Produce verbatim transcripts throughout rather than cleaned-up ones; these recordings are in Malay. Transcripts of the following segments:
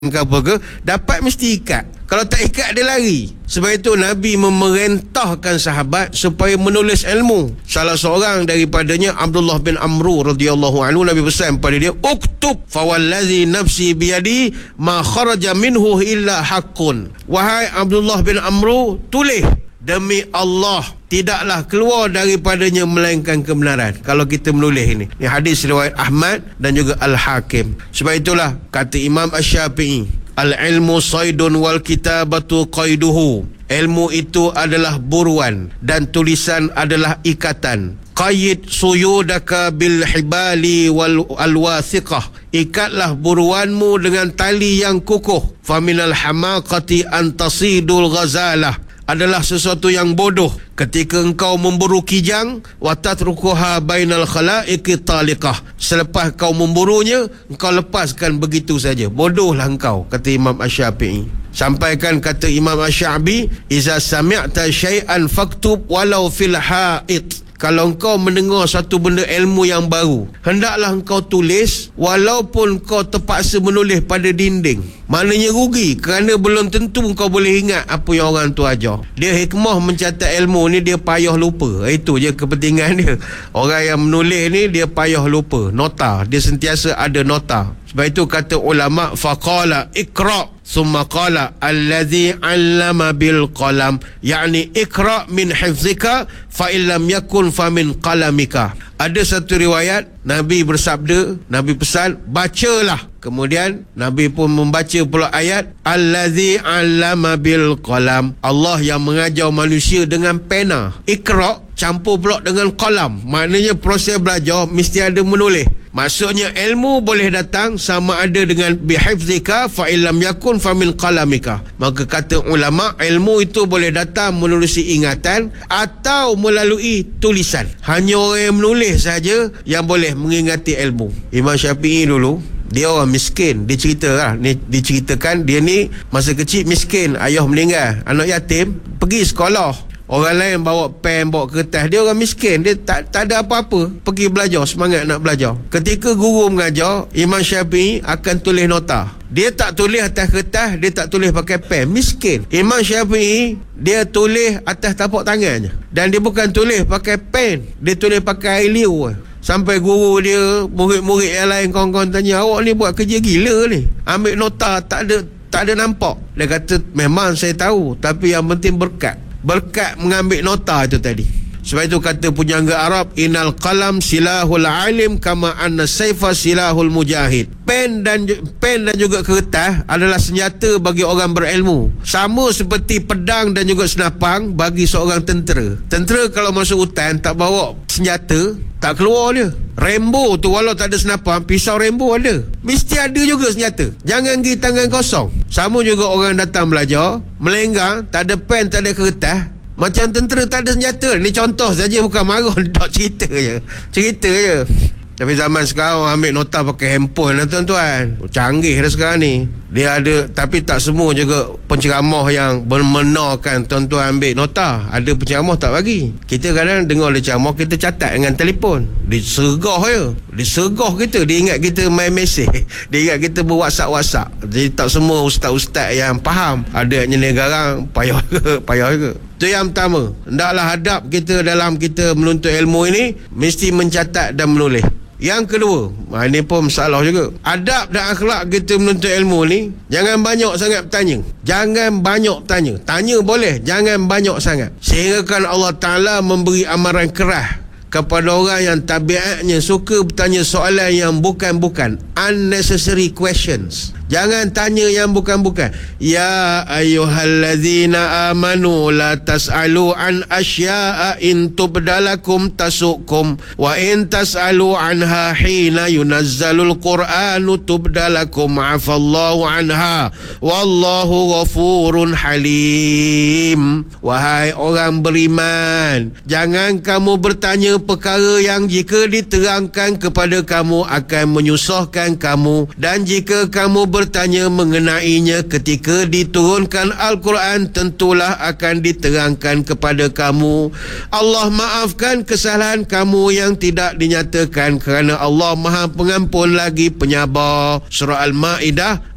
ke apa ke, dapat mesti ikat. Kalau tak ikat dia lari. Sebab itu Nabi memerintahkan sahabat supaya menulis ilmu. Salah seorang daripadanya Abdullah bin Amru radhiyallahu anhu, Nabi pesan pada dia, uktub fawallazi nafsi biyadi ma kharaja minhu illa haqqun. Wahai Abdullah bin Amru, tulis, demi Allah tidaklah keluar daripadanya melainkan kebenaran. Kalau kita menulis ini, ini hadis riwayat Ahmad dan juga Al-Hakim. Sebab itulah kata Imam Asy-Syafi'i, al-ilmu saydun wal kitabatu qaiduhu. Ilmu itu adalah buruan dan tulisan adalah ikatan. Qayyid suyudaka bil hibali wal alwathiqah. Ikatlah buruanmu dengan tali yang kukuh. Faminal hamaqati an tasidul ghazalah. Adalah sesuatu yang bodoh ketika engkau memburu kijang, wa tatrukuha bainal khalaiqi taliqah. Selepas kau memburunya, engkau lepaskan begitu saja. Bodohlah engkau, kata Imam Asy-Syafi'i. Sampaikan kata Imam Asy-Sya'bi, iza sami'ta syai'an faktub walau fil ha'id. Kalau engkau mendengar satu benda ilmu yang baru, hendaklah engkau tulis walaupun kau terpaksa menulis pada dinding. Maknanya rugi, kerana belum tentu engkau boleh ingat apa yang orang tu ajar. Dia hikmah mencatat ilmu ni, dia payah lupa. Itu je kepentingan dia. Orang yang menulis ni dia payah lupa. Nota, dia sentiasa ada nota. Sebab itu kata ulama, faqala ikra' summa qala allazi 'allama bil qalam, yakni ikra' min hifzika fa illam yakun fa min qalamika. Ada satu riwayat Nabi bersabda, Nabi pesan, bacalah. Kemudian Nabi pun membaca pula ayat allazi 'allama bil qalam, Allah yang mengajar manusia dengan pena. Ikra' campur pula dengan qalam, maknanya proses belajar mesti ada menulis. Maksudnya ilmu boleh datang sama ada dengan bihifzika fa illam yakun fa min qalamika. Maka kata ulama, ilmu itu boleh datang menerusi ingatan atau melalui tulisan. Hanya orang yang menulis saja yang boleh mengingati ilmu. Imam Syafi'i dulu, dia orang miskin. Dia cerita lah, ni diceritakan dia ni masa kecil miskin, ayah meninggal, anak yatim, pergi sekolah. Orang lain bawa pen, bawa kertas. Dia orang miskin, dia tak, tak ada apa-apa, pergi belajar, semangat nak belajar. Ketika guru mengajar, Imam Syafi'i akan tulis nota. Dia tak tulis atas kertas, dia tak tulis pakai pen, miskin. Imam Syafi'i, dia tulis atas tapak tangannya. Dan dia bukan tulis pakai pen, dia tulis pakai air liur. Sampai guru dia, murid-murid yang lain, kawan-kawan tanya, awak ni buat kerja gila ni, ambil nota tak ada, tak ada nampak. Dia kata, memang saya tahu, tapi yang penting berkat. Berkat mengambil nota itu tadi. Sebab itu kata pujangga Arab, innal qalam silahul alim kama anna sayfa silahul mujahid. Pen dan pen dan juga kertas adalah senjata bagi orang berilmu, sama seperti pedang dan juga senapang bagi seorang tentera. Tentera kalau masuk hutan tak bawa senjata, tak keluar dia. Rambo tu walau tak ada senapang, pisau Rambo ada, mesti ada juga senjata. Jangan pergi tangan kosong. Sama juga orang datang belajar, melenggang, tak ada pen, tak ada kertas, macam tentera tak ada senjata. Ni contoh saja, bukan marah, tak cerita je. Cerita je. Tapi zaman sekarang ambil nota pakai handphone lah tuan-tuan. Canggih dah sekarang ni. Dia ada, tapi tak semua juga penceramah yang membenarkan tuan-tuan ambil nota. Ada penceramah tak bagi. Kita kadang dengar dia ceramah, kita catat dengan telefon. Disergah je. Disergah kita. Dia ingat kita main mesej. Dia ingat kita berwhatsapp-whatsapp. Jadi tak semua ustaz-ustaz yang faham. Ada yang garang, payah ke, payah ke. Itu yang pertama. Hendaklah hadap kita dalam kita menuntut ilmu ini, mesti mencatat dan menulis. Yang kedua, ha, ini pun masalah juga. Adab dan akhlak kita menuntut ilmu ni, jangan banyak sangat bertanya. Jangan banyak bertanya. Tanya boleh, jangan banyak sangat. Sehingga kan Allah Ta'ala memberi amaran keras kepada orang yang tabiatnya suka bertanya soalan yang bukan-bukan, unnecessary questions. Jangan tanya yang bukan-bukan. Ya ayyuhallazina amanu la tas'alu an asya'a in tubdalakum tasukum wa in tas'alu anha hina yunazzalul qur'anu tubdalakum afallahu anha wallahu ghafurun halim. Wahai orang beriman, jangan kamu bertanya perkara yang jika diterangkan kepada kamu akan menyusahkan kamu, dan jika kamu ber bertanya mengenainya ketika diturunkan Al-Quran, tentulah akan diterangkan kepada kamu. Allah maafkan kesalahan kamu yang tidak dinyatakan, kerana Allah Maha Pengampun lagi penyabar. Surah Al-Ma'idah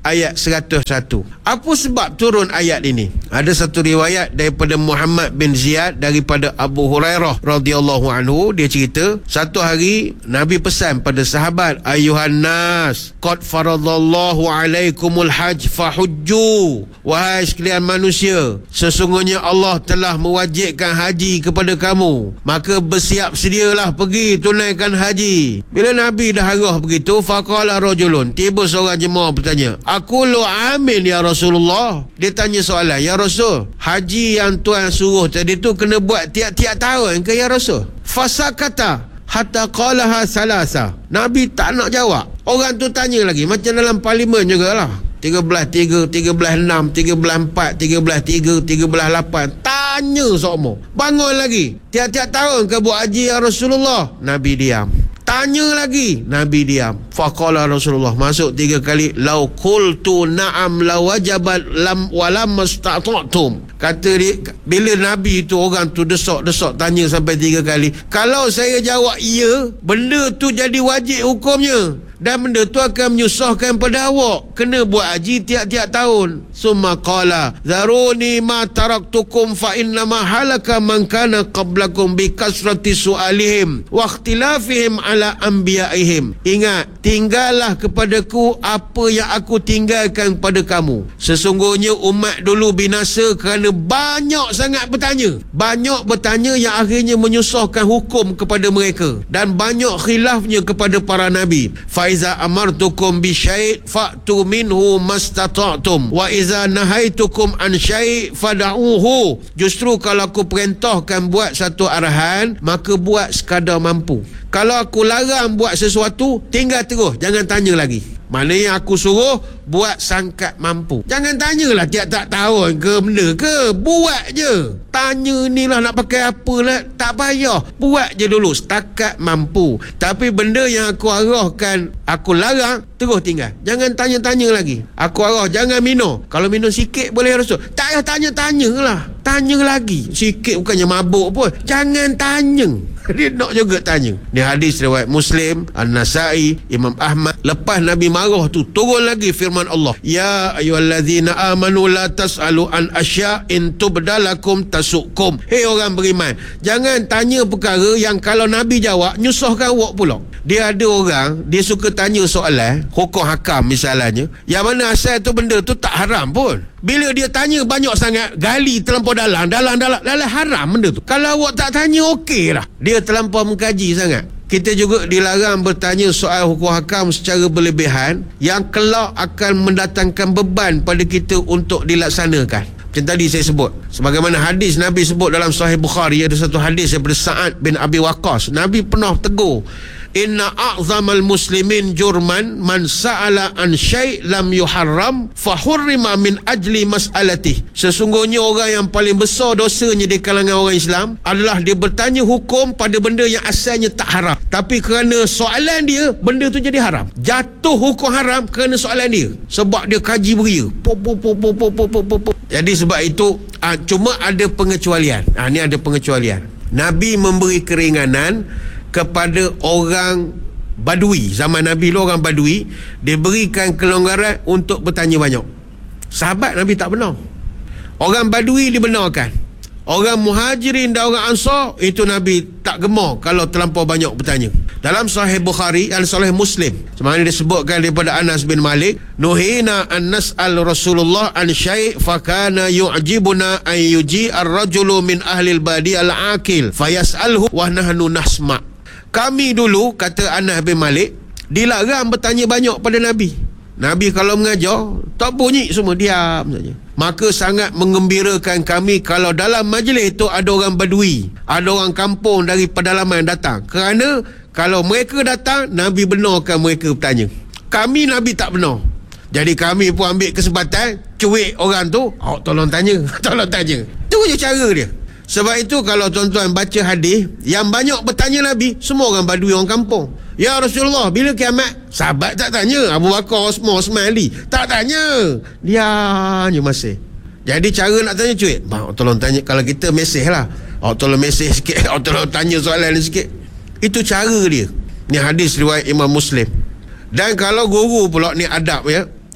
ayat seratus satu. Apa sebab turun ayat ini? Ada satu riwayat daripada Muhammad bin Ziyad daripada Abu Hurairah radhiyallahu anhu. Dia cerita, satu hari Nabi pesan pada sahabat, ayuhan nas, qad faradallahu alaikumul hajj fahujju. Wahai sekalian manusia, sesungguhnya Allah telah mewajibkan haji kepada kamu, maka bersiap sedialah pergi tunaikan haji. Bila Nabi dah arah begitu, faqala rajulun, tiba seorang jemaah bertanya, aku lu amin ya Rasulullah. Dia tanya soalan, ya Rasul, haji yang Tuhan suruh tadi tu kena buat tiap-tiap tahun ke ya Rasul? Fasakata hatta qalaha salasa. Nabi tak nak jawab. Orang tu tanya lagi, macam dalam parlimen jugalah, tiga belas tiga, tiga belas enam, tiga belas empat, tiga belas tiga, tiga belas lapan. Tanya sokmo. Bangun lagi, tiap-tiap tahun ke buat haji ya Rasulullah? Nabi diam. Tanya lagi, Nabi diam. Faqala Rasulullah, masuk tiga kali, lau qultu na'am la wajabat lam walam mastata'tum. Kata dia, bila Nabi tu, orang tu desak-desak tanya sampai tiga kali, kalau saya jawab iya, benda tu jadi wajib hukumnya, dan benda tu akan menyusahkan pada awak, kena buat haji tiap-tiap tahun. Summa qala zaruni ma taraktukum fa innama halaka man kana qablakum bi kasrati su'alihim wa ikhtilafihim ala anbiya'ihim. Ingat, tinggallah kepadaku apa yang aku tinggalkan pada kamu. Sesungguhnya umat dulu binasa kerana banyak sangat bertanya. Banyak bertanya yang akhirnya menyusahkan hukum kepada mereka, dan banyak khilafnya kepada para nabi. Fa iza amartukum bi syai' fa'tu minhu mastata'tum wa iza nahaitukum an syai' fad'uhu. Justru kalau aku perintahkan buat satu arahan, maka buat sekadar mampu. Kalau aku larang buat sesuatu, tinggal terus, jangan tanya lagi. Maknanya aku suruh buat sangkat mampu. Jangan tanyalah tiap-tiap tahun ke benda ke, buat je. Tanya ni lah nak pakai apa lah, tak payah, buat je dulu setakat mampu. Tapi benda yang aku arahkan, aku larang, terus tinggal, jangan tanya-tanya lagi. Aku arah jangan minum, kalau minum sikit boleh Rasul, tak payah tanya-tanya lah. Tanya lagi, sikit bukannya mabuk pun, jangan tanya. Dia nak juga tanya. Ni hadis riwayat Muslim, An-Nasai, Imam Ahmad. Lepas Nabi marah tu, turun lagi firman Allah, ya ayyuhallazina amanu la tas'alu an asya' in tubdalakum tasukum. Hei orang beriman, jangan tanya perkara yang kalau Nabi jawab nyusahkan awak pula. Dia ada orang, dia suka tanya soalan hukum hakam misalnya, yang mana asal tu benda tu tak haram pun. Bila dia tanya banyak sangat, gali terlampau dalam, dalam, dalam, dalam haram benda tu. Kalau awak tak tanya, okey lah. Dia terlampau mengkaji sangat. Kita juga dilarang bertanya soal hukum hakam secara berlebihan, yang kelak akan mendatangkan beban pada kita untuk dilaksanakan. Macam tadi saya sebut, sebagaimana hadis Nabi sebut dalam Sahih Bukhari, ada satu hadis daripada Sa'ad bin Abi Waqqas. Nabi pernah tegur, inna a'zamal muslimin jurman man sa'ala an syai' lam yuharram fa hurrima min ajli mas'alatih. Sesungguhnya orang yang paling besar dosanya di kalangan orang Islam adalah dia bertanya hukum pada benda yang asalnya tak haram, tapi kerana soalan dia, benda tu jadi haram. Jatuh hukum haram kerana soalan dia, sebab dia kaji beria. Pop, pop, pop, pop, pop, pop, pop, pop. Jadi sebab itu aa, cuma ada pengecualian. Ah, ni ada pengecualian. Nabi memberi keringanan kepada orang Badui. Zaman Nabi lu orang Badui, dia berikan kelonggaran untuk bertanya banyak. Sahabat Nabi tak benar. Orang Badui dibenarkan. Orang Muhajirin dan orang Ansar, itu Nabi tak gemar kalau terlampau banyak bertanya. Dalam Sahih Bukhari dan Sahih Muslim, sebenarnya disebutkan daripada Anas bin Malik, nuhina an nas'al Rasulullah an syai' fa kana yu'jibuna an yuji ar-rajulu min ahli al-badi al-aqil fayas'alhu wa nahnu nasma'. Kami dulu, kata Anas bin Malik, dilarang bertanya banyak pada Nabi. Nabi kalau mengajar, tak bunyi, semua diam saja. Maka sangat mengembirakan kami kalau dalam majlis itu ada orang Badui, ada orang kampung dari pedalaman datang. Kerana kalau mereka datang, Nabi benarkan mereka bertanya. Kami Nabi tak benar. Jadi kami pun ambil kesempatan, cuik orang tu, oh, tolong tanya, tolong tanya. Itu je cara dia. Sebab itu kalau tuan-tuan baca hadis, yang banyak bertanya Nabi, semua orang Badui, orang kampung. Ya Rasulullah, bila kiamat? Sahabat tak tanya. Abu Bakar, Osman, Osman Ali tak tanya. Dia hanya masih. Jadi cara nak tanya cuit, bang, tolong tanya. Kalau kita mesej lah, oh, tolong mesej sikit, oh, tolong tanya soalan ni sikit. Itu cara dia. Ni hadis riwayat Imam Muslim. Dan kalau guru pula, ni adab ya,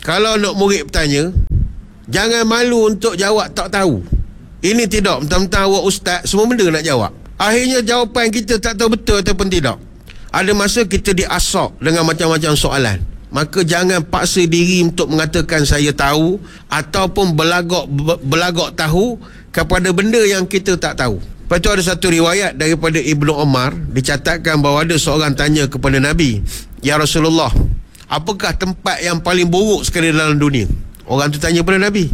kalau nak murid bertanya, jangan malu untuk jawab tak tahu. Ini tidak mentang-mentang awak ustaz semua benda nak jawab. Akhirnya jawapan kita tak tahu betul ataupun tidak. Ada masa kita diasok dengan macam-macam soalan. Maka jangan paksa diri untuk mengatakan saya tahu ataupun belagak belagak tahu kepada benda yang kita tak tahu. Lepas tu ada satu riwayat daripada Ibnu Umar, dicatatkan bahawa ada seorang tanya kepada Nabi, "Ya Rasulullah, apakah tempat yang paling buruk sekali dalam dunia?" Orang tu tanya kepada Nabi.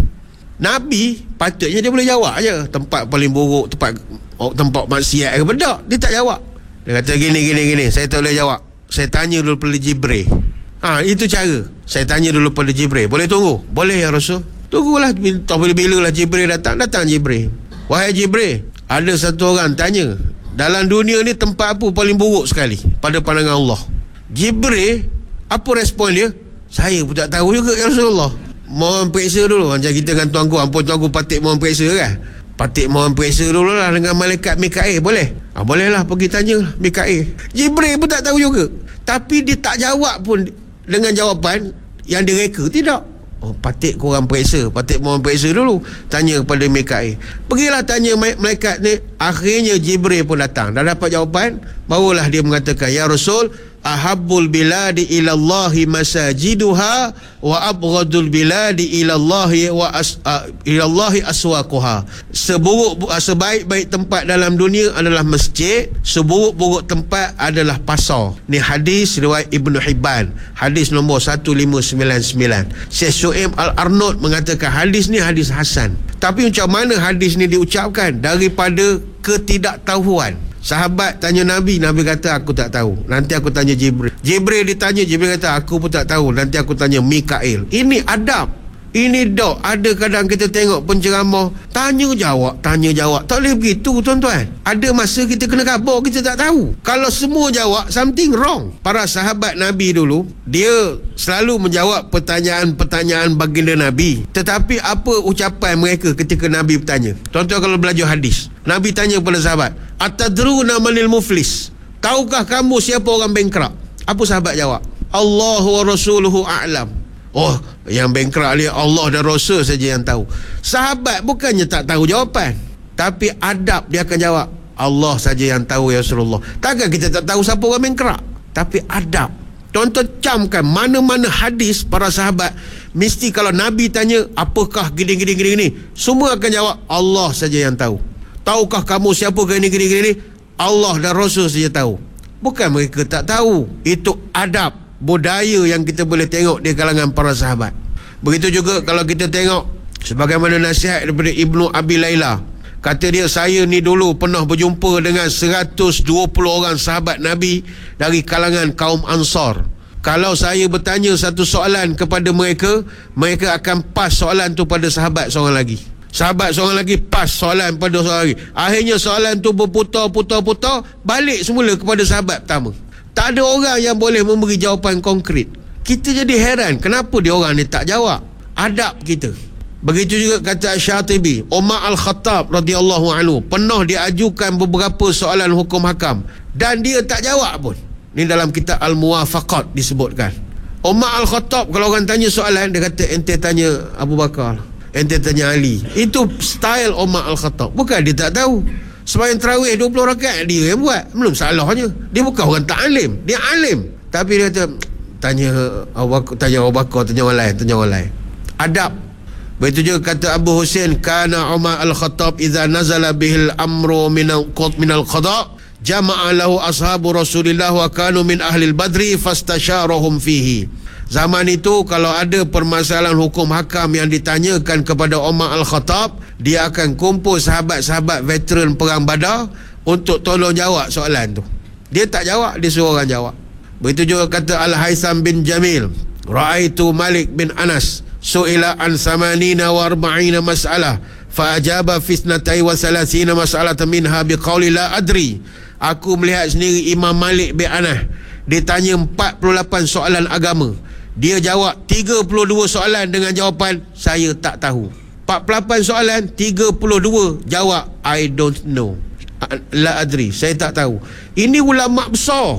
Nabi patutnya dia boleh jawab je, tempat paling buruk, tempat oh, tempat maksiat ke benda. Dia tak jawab. Dia kata gini gini gini, saya tak boleh jawab. Saya tanya dulu pada Jibril. Ha, itu cara. Saya tanya dulu pada Jibril. Boleh tunggu? Boleh ya Rasul. Tunggulah, tak boleh bila lah Jibril datang. Datang Jibril. "Wahai Jibril, ada satu orang tanya, dalam dunia ni tempat apa paling buruk sekali pada pandangan Allah?" Jibril, apa respon dia? "Saya pun tak tahu juga ya Rasulullah. Mohon periksa dulu." Macam kita kan tuanku, ampun tuanku patik mohon periksa kan. Patik mohon periksa dulu lah dengan malaikat Mikail. Boleh? Ah, boleh lah, pergi tanya Mikail. Jibril pun tak tahu juga. Tapi dia tak jawab pun dengan jawapan yang direka. Tidak. Oh, patik korang periksa, patik mohon periksa dulu. Tanya kepada Mikail. Pergilah tanya malaikat ni. Akhirnya Jibril pun datang. Dah dapat jawapan, barulah dia mengatakan, "Ya Rasul, ahabbul biladi ilallahi masajiduha wa abghadul biladi ilallahi wa as, uh, ilallahi aswaquha." Seburuk uh, sebaik-baik tempat dalam dunia adalah masjid, seburuk-buruk tempat adalah pasar. Ni hadis riwayat Ibnu Hibban, hadis nombor lima sembilan sembilan. Syekh Syuaib Al-Arnaud mengatakan hadis ni hadis hasan. Tapi macam mana hadis ni diucapkan? Daripada ketidaktahuan. Sahabat tanya Nabi, Nabi kata aku tak tahu. Nanti aku tanya Jibril. Jibril ditanya, Jibril kata aku pun tak tahu. Nanti aku tanya Mikail. Ini adab. Ini dok. Ada kadang kita tengok penceramah, tanya jawab, tanya jawab. Tak boleh begitu tuan-tuan. Ada masa kita kena khabar, kita tak tahu. Kalau semua jawab, something wrong. Para sahabat Nabi dulu, dia selalu menjawab pertanyaan-pertanyaan baginda Nabi. Tetapi apa ucapan mereka ketika Nabi bertanya? Tuan-tuan kalau belajar hadis, Nabi tanya kepada sahabat, "Atadruna manil muflis?" Tahukah kamu siapa orang bankrupt? Apa sahabat jawab? "Allahu wa rasuluhu a'lam." Oh, yang bankrupt ni Allah dan Rasul saja yang tahu. Sahabat bukannya tak tahu jawapan, tapi adab dia akan jawab, "Allah saja yang tahu ya Rasulullah." Takkan kita tak tahu siapa orang bankrupt, tapi adab. Tonton camkan mana-mana hadis para sahabat, mesti kalau Nabi tanya apakah gini-gini gini, semua akan jawab Allah saja yang tahu. Tahukah kamu siapa gini-gini gini? Allah dan Rasul saja tahu. Bukan mereka tak tahu. Itu adab, budaya yang kita boleh tengok di kalangan para sahabat. Begitu juga kalau kita tengok sebagaimana nasihat daripada Ibnu Abi Layla. Kata dia, saya ni dulu pernah berjumpa dengan seratus dua puluh orang sahabat Nabi dari kalangan kaum Ansar. Kalau saya bertanya satu soalan kepada mereka, mereka akan pas soalan tu pada sahabat seorang lagi. Sahabat seorang lagi pas soalan pada seorang lagi. Akhirnya soalan tu berputar-putar-putar, balik semula kepada sahabat pertama. Tak ada orang yang boleh memberi jawapan konkret. Kita jadi heran, kenapa dia orang ni tak jawab? Adab kita. Begitu juga kata Syatibi, Umar Al-Khattab radhiyallahu anhu pernah diajukan beberapa soalan hukum hakam dan dia tak jawab pun. Ni dalam kitab Al-Muwafaqat disebutkan. Umar Al-Khattab kalau orang tanya soalan, dia kata ente tanya Abu Bakar, ente tanya Ali. Itu style Umar Al-Khattab. Bukan dia tak tahu. Sembahyang tarawih dua puluh rakaat dia yang buat. Belum salahnya. Dia bukan orang tak alim. Dia alim. Tapi dia kata tanya Abu Bakar, tanya Abu Bakar, tanya orang lain, tanya orang lain. Adab. Begitu juga kata Abu Husain, kana Umar Al-Khattab idza nazala bihil amru minal qad minal qada jama'a lahu ashabu Rasulillah wa kanu min ahli al-badri fastasharahum fihi. Zaman itu kalau ada permasalahan hukum hakam yang ditanyakan kepada Umar Al-Khattab, dia akan kumpul sahabat-sahabat veteran perang Badar untuk tolong jawab soalan tu. Dia tak jawab, dia suruh orang jawab. Begitu juga kata Al-Haytham bin Jamil, ra'aitu Malik bin Anas su'ila an samanina wa arba'ina mas'alah fa ajaba fi isnatai wa salasina mas'alatan minha biqauli la adri. Aku melihat sendiri Imam Malik bin Anas ditanya empat puluh lapan soalan agama, dia jawab tiga puluh dua soalan dengan jawapan saya tak tahu. empat puluh lapan soalan, tiga puluh dua jawab I don't know, la adri, saya tak tahu. Ini ulama besar.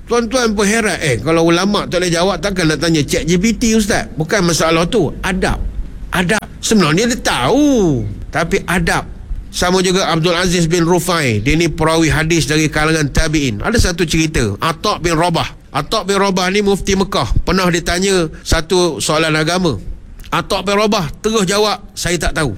Tuan-tuan pun heran, eh kalau ulama tak boleh jawab, takkan nak tanya Chat G P T ustaz? Bukan masalah tu, adab. Adab. Sebenarnya dia tahu, tapi adab. Sama juga Abdul Aziz bin Rufai, dia ni perawi hadis dari kalangan tabi'in. Ada satu cerita, Atha' bin Rabah. Atha' bin Rabah ni mufti Mekah. Pernah ditanya satu soalan agama. Atha' bin Rabah terus jawab, saya tak tahu.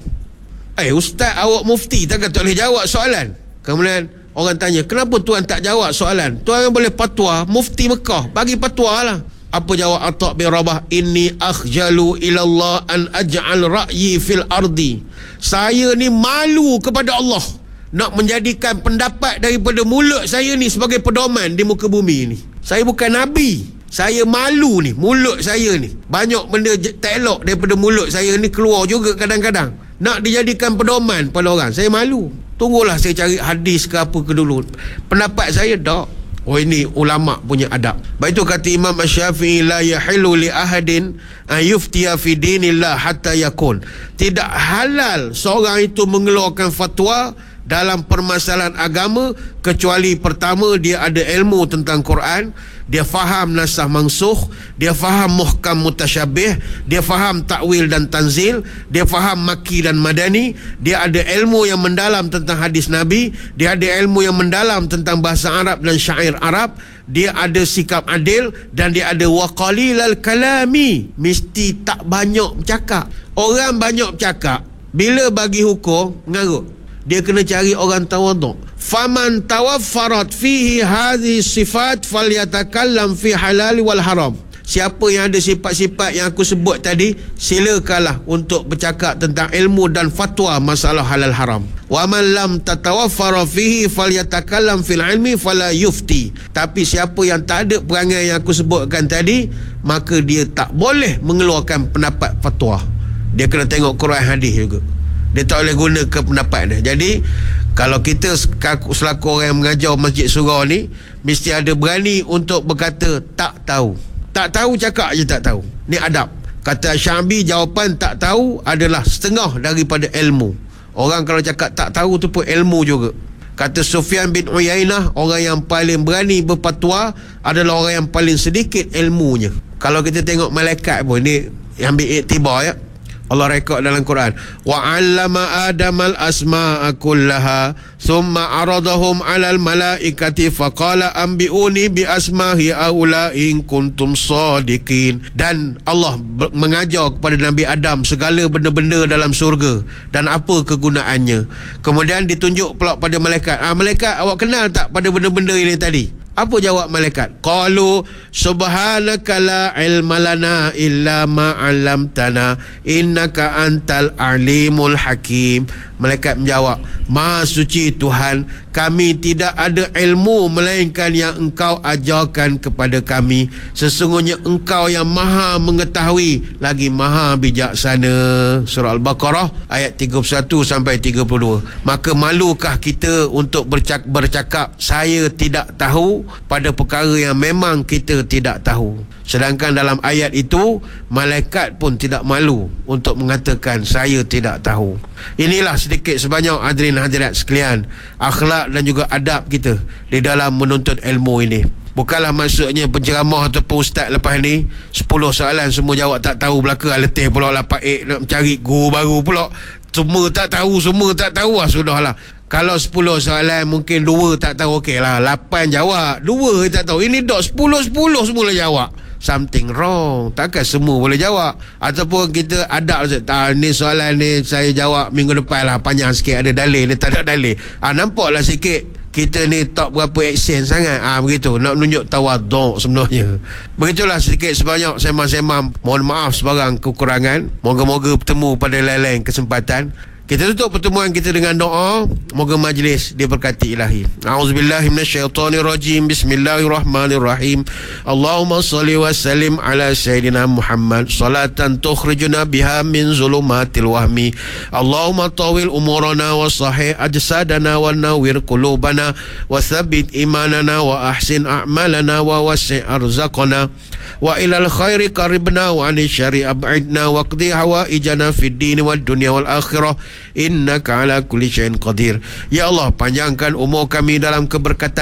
Eh ustaz, awak mufti, takkan tak boleh jawab soalan? Kemudian orang tanya, kenapa tuan tak jawab soalan? Tuan boleh fatwa, mufti Mekah, bagi fatwa lah. Apa jawab Atha' bin Rabah? Inni akhjalu ilallah an aj'al ra'yi fil ardi. Saya ni malu kepada Allah nak menjadikan pendapat daripada mulut saya ni sebagai pedoman di muka bumi ni. Saya bukan Nabi. Saya malu ni, mulut saya ni. Banyak benda tak elok daripada mulut saya ni keluar juga kadang-kadang. Nak dijadikan pedoman pada orang. Saya malu. Tunggulah saya cari hadis ke apa ke dulu. Pendapat saya tak. Oh, ini ulama punya adab. Baik itu kata Imam Asy-Syafi'i, la yahilu li ahadin an yuftiya fi dinillah hatta yakun. Tidak halal seorang itu mengeluarkan fatwa dalam permasalahan agama kecuali pertama dia ada ilmu tentang Quran, dia faham nasah mansukh, dia faham muhkam mutasyabih, dia faham takwil dan tanzil, dia faham makki dan madani, dia ada ilmu yang mendalam tentang hadis Nabi, dia ada ilmu yang mendalam tentang bahasa Arab dan syair Arab, dia ada sikap adil, dan dia ada waqalilal kalami, mesti tak banyak bercakap. Orang banyak bercakap bila bagi hukum mengarut. Dia kena cari orang tawaduk. Faman tawaffarat fihi hadhihi sifat falyatakallam fi halal wal haram. Siapa yang ada sifat-sifat yang aku sebut tadi, silakanlah untuk bercakap tentang ilmu dan fatwa masalah halal haram. Wa man lam tatawaffara fihi falyatakallam fil ilmi fala yufti. Tapi siapa yang tak ada perangai yang aku sebutkan tadi, maka dia tak boleh mengeluarkan pendapat fatwa. Dia kena tengok Quran hadis juga. Dia tak boleh guna ke pendapat dia. Jadi kalau kita selaku orang yang mengajar Masjid Surau ni, mesti ada berani untuk berkata tak tahu. Tak tahu, cakap je tak tahu. Ni adab. Kata Syabi, jawapan tak tahu adalah setengah daripada ilmu. Orang kalau cakap tak tahu tu pun ilmu juga. Kata Sufyan bin Uyainah, orang yang paling berani berfatwa adalah orang yang paling sedikit ilmunya. Kalau kita tengok malaikat pun, ni ambil iktibar ya. Allah rekod dalam Quran, wa 'allama adamal asma'a kullaha thumma aradahum 'alal malaikati faqala anbi'uni bi asma'i aula in kuntum shadiqin. Dan Allah mengajar kepada Nabi Adam segala benda-benda dalam surga dan apa kegunaannya. Kemudian ditunjuk pula pada malaikat. Ah, malaikat, awak kenal tak pada benda-benda ini tadi? Apa jawab malaikat? Qalu subhanaka la ilma lana illa ma 'allamtana innaka antal alimul hakim. Malaikat menjawab, Maha suci Tuhan, kami tidak ada ilmu melainkan yang Engkau ajarkan kepada kami. Sesungguhnya Engkau yang maha mengetahui lagi maha bijaksana. Surah Al-Baqarah ayat tiga puluh satu sampai tiga puluh dua. Maka malukah kita untuk bercakap, bercakap saya tidak tahu pada perkara yang memang kita tidak tahu. Sedangkan dalam ayat itu, malaikat pun tidak malu untuk mengatakan saya tidak tahu. Inilah sedikit sebanyak hadirin hadirat sekalian, akhlak dan juga adab kita di dalam menuntut ilmu ini. Bukanlah maksudnya penceramah ataupun ustaz lepas ni sepuluh soalan semua jawab tak tahu, belaka letih pula lah Pak nak mencari guru baru pula. Semua tak tahu, semua tak tahu lah, sudahlah. Kalau sepuluh soalan mungkin dua tak tahu, okey lah. lapan jawab, dua tak tahu. Ini dok sepuluh-sepuluh semua jawab. Something wrong. Takkan semua boleh jawab. Ataupun kita adab, ah, ni soalan ni saya jawab minggu depan lah, panjang sikit, ada dalil ni, tak ada dalil. Ah, nampaklah sikit kita ni tak berapa action sangat. Ah, begitu. Nak menunjuk tawaduk sebenarnya. Begitulah sedikit sebanyak sembang-sembang. Mohon maaf sebarang kekurangan. Moga-moga bertemu pada lain-lain kesempatan. Kita tutup pertemuan kita dengan doa. Moga majlis diberkati ilahi. A'udzubillahi minasyaitonirrajim. Bismillahirrahmanirrahim. Allahumma salli wa sallim ala sayyidina Muhammad salatan tukhrijuna biha min zulumatil wahmi. Allahumma tawil umurana wa sahih ajsadana wa nawwir qulubana wa thabbit imanana wa ahsin a'malana wa wasi' arzaqana wa ilal khairi qaribna wa anil syarri ab'idna wa qdi hawaijana fid din wad dunya wal akhirah innaka ala kulli syai'in qadir. Ya Allah, panjangkan umur kami dalam keberkatan,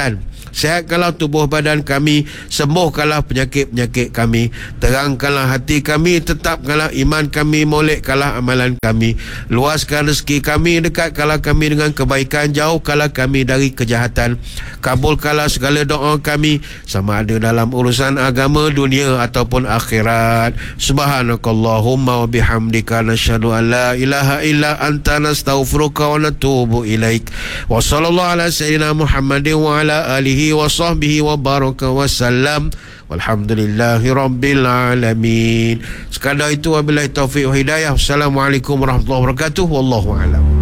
Sihatkanlah tubuh badan kami, sembuhkanlah penyakit-penyakit kami, terangkanlah hati kami, tetapkanlah iman kami, molekkanlah amalan kami, luaskan rezeki kami, dekatkanlah kami dengan kebaikan, jauhkanlah kami dari kejahatan, kabulkanlah segala doa kami, sama ada dalam urusan agama, dunia ataupun akhirat. Subhanakallahumma wa bihamdika nasyhadu an la ilaha illa anta nastaghfiruka wa natubu ilaik. Wa sallallahu ala sayyidina Muhammadin wa ala alihi wa sahbihi wa baraka wa sallam. Walhamdulillahi rabbil alamin. Sekadar itu, wabillahi taufiq wa hidayah. Assalamualaikum warahmatullahi wabarakatuh. Wallahu a'lam.